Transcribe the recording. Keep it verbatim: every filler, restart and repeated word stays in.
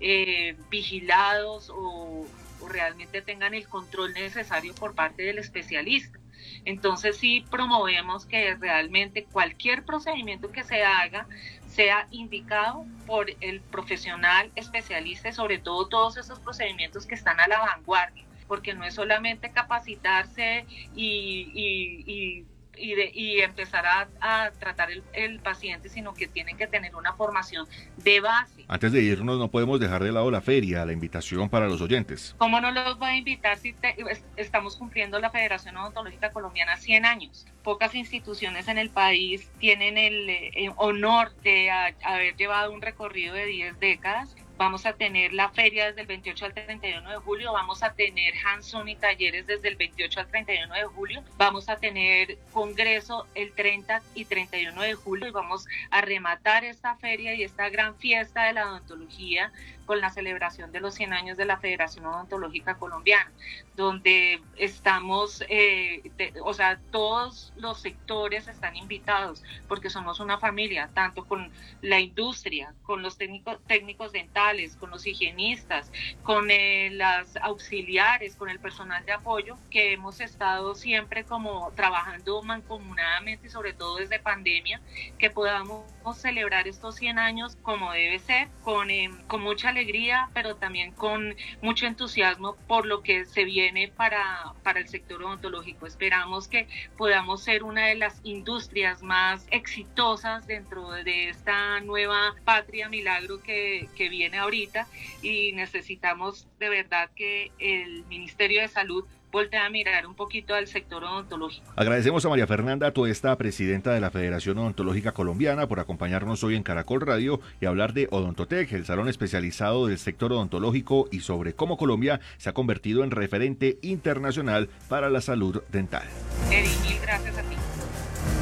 eh, vigilados o, o realmente tengan el control necesario por parte del especialista. Entonces sí promovemos que realmente cualquier procedimiento que se haga sea indicado por el profesional especialista y sobre todo todos esos procedimientos que están a la vanguardia, porque no es solamente capacitarse y, y, y Y, de, y empezar a, a tratar el, el paciente, sino que tienen que tener una formación de base. Antes de irnos, no podemos dejar de lado la feria, la invitación para los oyentes. ¿Cómo no los voy a invitar si te, estamos cumpliendo la Federación Odontológica Colombiana cien años? Pocas instituciones en el país tienen el eh, honor de a, haber llevado un recorrido de diez décadas. Vamos a tener la feria desde el veintiocho al treinta y uno de julio, vamos a tener hands-on y talleres desde el veintiocho al treinta y uno de julio, vamos a tener congreso el treinta y treinta y uno de julio y vamos a rematar esta feria y esta gran fiesta de la odontología con la celebración de los cien años de la Federación Odontológica Colombiana, donde estamos, eh, de, o sea, todos los sectores están invitados, porque somos una familia, tanto con la industria, con los técnicos, técnicos dentales, con los higienistas, con eh, las auxiliares, con el personal de apoyo, que hemos estado siempre como trabajando mancomunadamente, y sobre todo desde pandemia, que podamos celebrar estos cien años como debe ser, con, eh, con mucha alegría, pero también con mucho entusiasmo por lo que se viene para, para el sector odontológico. Esperamos que podamos ser una de las industrias más exitosas dentro de esta nueva patria milagro que, que viene ahorita, y necesitamos de verdad que el Ministerio de Salud voltea a mirar un poquito al sector odontológico. Agradecemos a María Fernanda Tuesta, presidenta de la Federación Odontológica Colombiana, por acompañarnos hoy en Caracol Radio y hablar de Odontotec, el salón especializado del sector odontológico, y sobre cómo Colombia se ha convertido en referente internacional para la salud dental. Eri, mil gracias a ti.